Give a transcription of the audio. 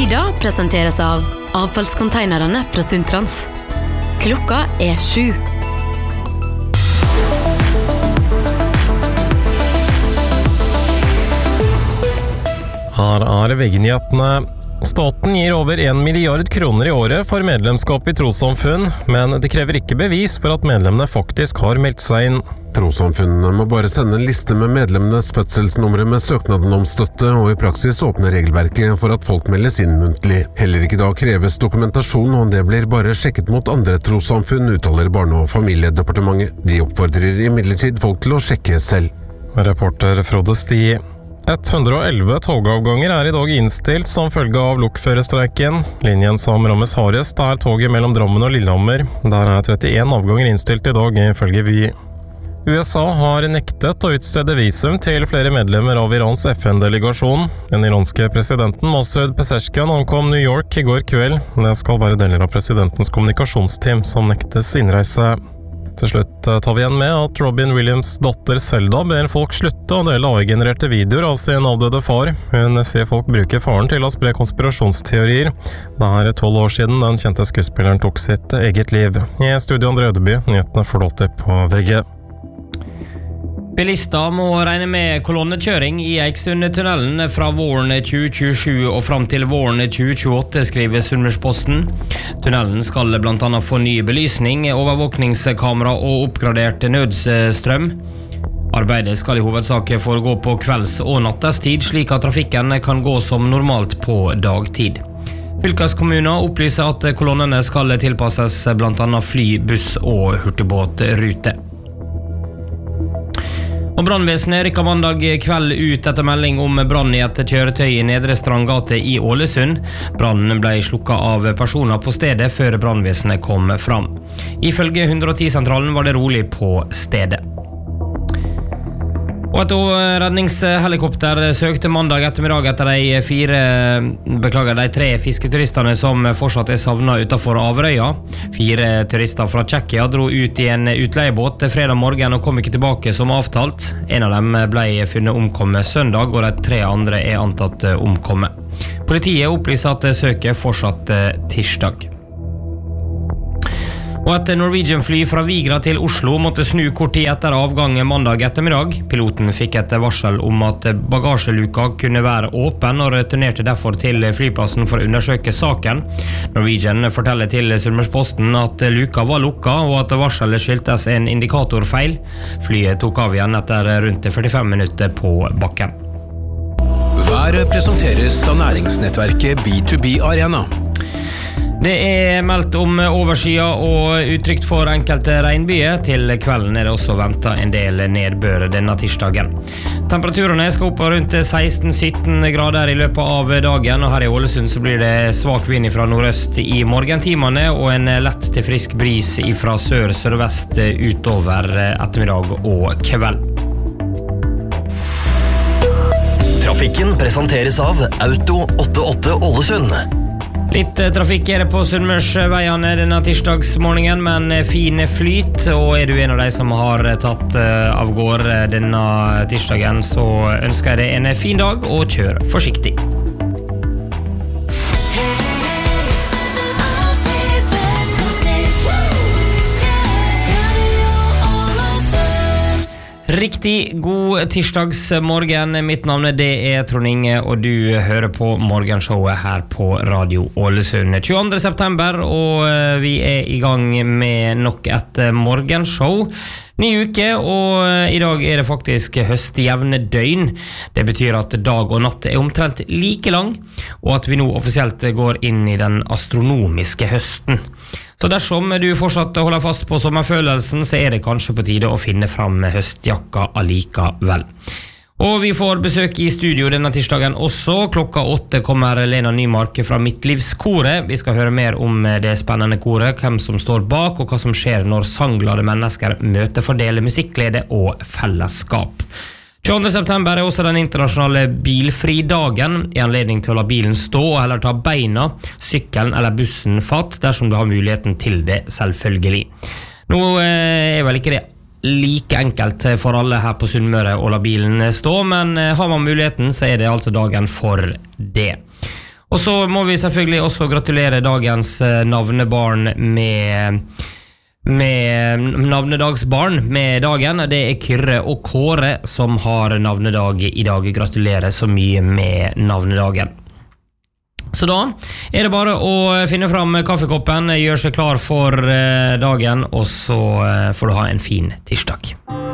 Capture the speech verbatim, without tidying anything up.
Lyda presenteres av avfallskonteinerne fra Sundtrans. Klokka er sju. Her er V G-nyhetene. Staten gir over en milliard kroner i året for medlemskap i trossamfunn, men det krever ikke bevis for at medlemmene faktisk har meldt seg inn. Trossamfunnene må bare sende en liste med medlemmenes fødselsnumre med søknaden om støtte, og i praksis åpner regelverket for at folk meldes inn muntlig. Heller ikke da kreves dokumentasjon, og det blir bare sjekket mot andre trossamfunn, uttaler Barne- og familiedepartementet. De oppfordrer imidlertid folk til å sjekke selv. Reporter Frode Sti. ett hundre og elleve togavganger er i dag innstilt som følge av lokførerstreiken. Linjen som rammes hardest er toget mellom Drammen og Lillehammer. Der er trettien avganger innstilt i dag, ifølge Vy. U S A har nektet å utstede visum til flere medlemmer av Irans F N-delegasjon. Den iranske presidenten Masoud Pezeshkian ankom New York i går kveld. Det skal være deler av presidentens kommunikasjonsteam som nektes innreise. Til slutt tar vi igjen med at Robin Williams' datter Zelda ber folk slutte å dele A I-genererte videoer av sin avdøde far. Hun ser folk bruke faren til å spre konspirasjonsteorier. Det er tolv år siden den kjente skuespilleren tok sitt eget liv. I studio Andre Ødeby, nyhetene får lov til på V G. Bilister må regne med kolonnekjøring i Eiksundtunnelen fra våren tjue tjuesju og fram til våren tjue tjueåtte, skriver Sunnmørsposten. Tunnelen skal blant annet få ny belysning, overvåkningskamera og oppgradert nødstrøm. Arbeidet skal i hovedsak foregå på kvelds- og nattestid, slik at trafikken kan gå som normalt på dagtid. Fylkeskommunen opplyser at kolonnene skal tilpasses blant annet fly, buss og hurtigbåtrute. Og brannvesenet rykket mandag kveld ut etter melding om brann i et kjøretøy i Nedre Strandgate i Ålesund. Brannen ble slukket av personer på stedet før brannvesenet kom fram. Ifølge hundre og ti-sentralen var det rolig på stedet. Og et redningshelikopter søkte mandag ettermiddag etter de fire, beklager, de tre fisketuristene som fortsatt er savnet utenfor Averøya. Fire turister fra Tsjekkia dro ut i en utleiebåt fredag morgen og kom ikke tilbake som avtalt. En av dem ble funnet omkommet søndag, og de tre andre er antatt omkommet. Politiet opplyser at søket fortsatt tirsdag. Og et Norwegian-fly fra Vigra til Oslo måtte snu kort tid etter avgang mandag ettermiddag. Piloten fikk et varsel om at bagasjeluka kunne være åpen og returnerte derfor til flyplassen for å undersøke saken. Norwegian forteller til Sunnmørsposten at luka var lukka og at varselet skyldtes en indikatorfeil. Flyet tok av igjen etter rundt førtifem minutter på bakken. Været presenteres av næringsnettverket B to B Arena. Det er meldt om overskya og utrygt for enkelte regnbyer. Til kvelden er det også ventet en del nedbør denne tirsdagen. Temperaturene skal opp rundt seksten til sytten grader i løpet av dagen, og her i Ålesund så blir det svak vind fra nordøst i morgentimene og en lett til frisk bris fra sør-sørvest utover ettermiddag og kveld. Trafikken presenteres av Auto åttiåtte Ålesund. Litt trafikk er det på Sunnmørsveiene denne tirsdagsmorgenen, men fin flyt, og er du en av de som har tatt av gårde denne tirsdagen, så ønsker jeg deg en fin dag, og kjør forsiktig. Riktig god tirsdagsmorgen. Mitt navn det er Trond Inge, og du hører på morgenshowet her på Radio Ålesund. tjueandre september, og vi er i gang med nok et morgenshow. Ny uke, og i dag er det faktisk høstjevne døgn. Det betyr at dag og natt er omtrent like lang, og at vi nå offisielt går inn i den astronomiske høsten. Så dersom du fortsatt holder fast på sommerfølelsen, så er det kanskje på tide å finne fram høstjakka allikevel. Og vi får besøk i studio denne tirsdagen også. Klokka åtte kommer Lena Nymark fra Midtlivskoret. Vi skal høre mer om det spennende koret, hvem som står bak, og hva som skjer når sangglade mennesker møter fordeler musikkglede og fellesskap. tjueandre september er også den internasjonale bilfridagen, i anledning til å la bilen stå og heller ta beina, sykkelen eller bussen fatt, dersom du har muligheten til det, selvfølgelig. Nå er vel ikke det like enkelt for alle her på Sunnmøre å la bilen stå, men har man muligheten så er det altså dagen for det. Og så må vi selvfølgelig også gratulere dagens navnebarn med, med navnedagsbarn med dagen. Det er Kyrre og Kåre som har navnedag i dag. Gratulerer så mye med navnedagen. Så da er det bare å finne fram kaffekoppen, gjøre seg klar for dagen, og så får du ha en fin tirsdag.